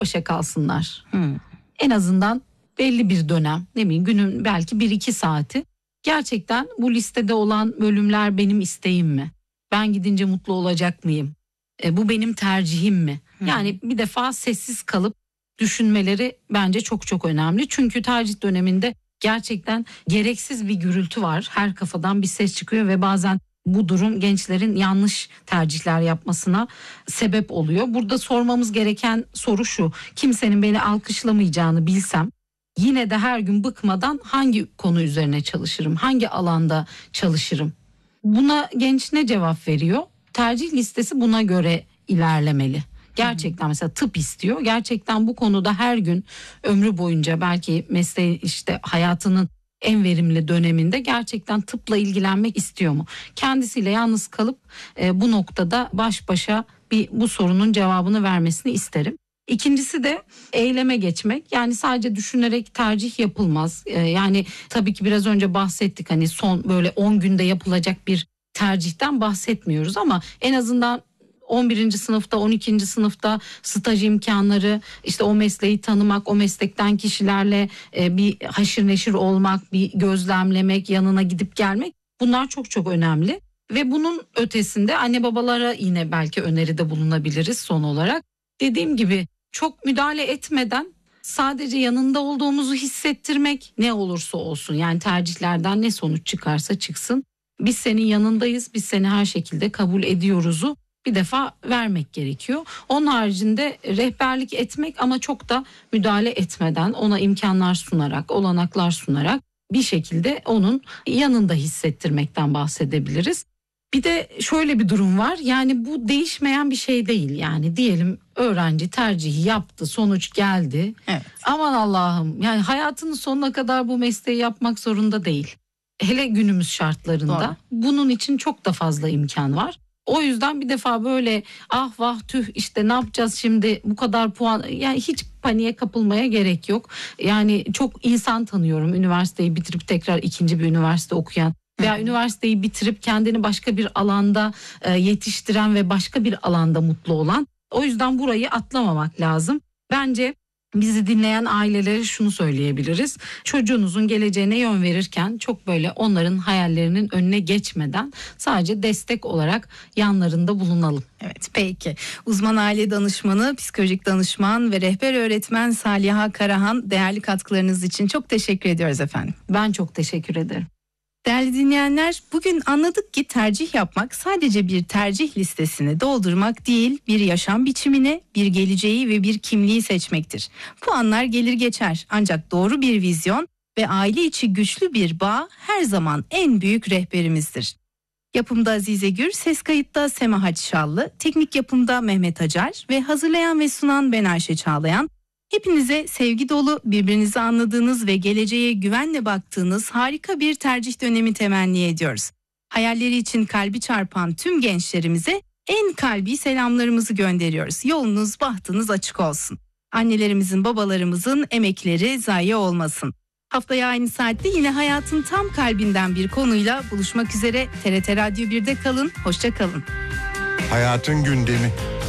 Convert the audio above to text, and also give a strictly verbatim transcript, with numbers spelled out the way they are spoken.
başa kalsınlar. Hmm. En azından belli bir dönem, ne bileyim günün belki bir iki saati. Gerçekten bu listede olan bölümler benim isteğim mi? Ben gidince mutlu olacak mıyım? E, bu benim tercihim mi? Hı. Yani bir defa sessiz kalıp düşünmeleri bence çok çok önemli. Çünkü tercih döneminde gerçekten gereksiz bir gürültü var. Her kafadan bir ses çıkıyor ve bazen bu durum gençlerin yanlış tercihler yapmasına sebep oluyor. Burada sormamız gereken soru şu: kimsenin beni alkışlamayacağını bilsem yine de her gün bıkmadan hangi konu üzerine çalışırım? Hangi alanda çalışırım? Buna genç ne cevap veriyor? Tercih listesi buna göre ilerlemeli. Gerçekten mesela tıp istiyor. Gerçekten bu konuda her gün ömrü boyunca belki mesleği işte hayatının en verimli döneminde gerçekten tıpla ilgilenmek istiyor mu? Kendisiyle yalnız kalıp e, bu noktada baş başa bir bu sorunun cevabını vermesini isterim. İkincisi de eyleme geçmek. Yani sadece düşünerek tercih yapılmaz. Ee, yani tabii ki biraz önce bahsettik, hani son böyle on günde yapılacak bir tercihten bahsetmiyoruz ama en azından on birinci sınıfta, on ikinci sınıfta staj imkanları, işte o mesleği tanımak, o meslekten kişilerle e, bir haşır neşir olmak, bir gözlemlemek, yanına gidip gelmek, bunlar çok çok önemli. Ve bunun ötesinde anne babalara yine belki öneride bulunabiliriz son olarak. Dediğim gibi çok müdahale etmeden sadece yanında olduğumuzu hissettirmek, ne olursa olsun, yani tercihlerden ne sonuç çıkarsa çıksın biz senin yanındayız, biz seni her şekilde kabul ediyoruzu bir defa vermek gerekiyor. Onun haricinde rehberlik etmek ama çok da müdahale etmeden, ona imkanlar sunarak, olanaklar sunarak bir şekilde onun yanında hissettirmekten bahsedebiliriz. Bir de şöyle bir durum var, yani bu değişmeyen bir şey değil. Yani diyelim öğrenci tercihi yaptı, sonuç geldi. Evet. Aman Allah'ım, yani hayatının sonuna kadar bu mesleği yapmak zorunda değil. Hele günümüz şartlarında. Doğru. Bunun için çok da fazla imkan var. O yüzden bir defa böyle ah vah tüh işte ne yapacağız şimdi, bu kadar puan, yani hiç paniğe kapılmaya gerek yok. Yani çok insan tanıyorum üniversiteyi bitirip tekrar ikinci bir üniversite okuyan veya Hı-hı. üniversiteyi bitirip kendini başka bir alanda e, yetiştiren ve başka bir alanda mutlu olan. O yüzden burayı atlamamak lazım. Bence bizi dinleyen ailelere şunu söyleyebiliriz: çocuğunuzun geleceğine yön verirken çok böyle onların hayallerinin önüne geçmeden sadece destek olarak yanlarında bulunalım. Evet, peki. Uzman aile danışmanı, psikolojik danışman ve rehber öğretmen Saliha Karahan, değerli katkılarınız için çok teşekkür ediyoruz efendim. Ben çok teşekkür ederim. Değerli dinleyenler, bugün anladık ki tercih yapmak sadece bir tercih listesini doldurmak değil, bir yaşam biçimini, bir geleceği ve bir kimliği seçmektir. Puanlar gelir geçer, ancak doğru bir vizyon ve aile içi güçlü bir bağ her zaman en büyük rehberimizdir. Yapımda Azize Gür, ses kayıtta Sema Haçşallı, teknik yapımda Mehmet Acar ve hazırlayan ve sunan ben Ayşe Çağlayan. Hepinize sevgi dolu, birbirinizi anladığınız ve geleceğe güvenle baktığınız harika bir tercih dönemi temenni ediyoruz. Hayalleri için kalbi çarpan tüm gençlerimize en kalbi selamlarımızı gönderiyoruz. Yolunuz, bahtınız açık olsun. Annelerimizin, babalarımızın emekleri zayi olmasın. Haftaya aynı saatte yine hayatın tam kalbinden bir konuyla buluşmak üzere. T R T Radyo birde kalın, hoşça kalın. Hayatın gündemi.